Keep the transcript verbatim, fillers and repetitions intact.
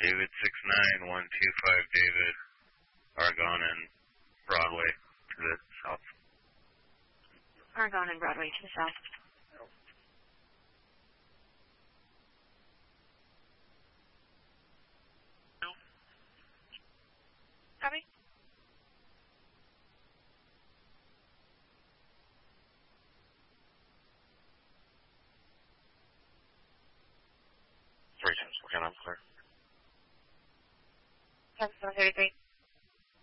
David six nine one two five David, Argonne and Broadway to the south. Argonne and Broadway to the south. Copy. Three times, we're going to clear. seven thirty-three.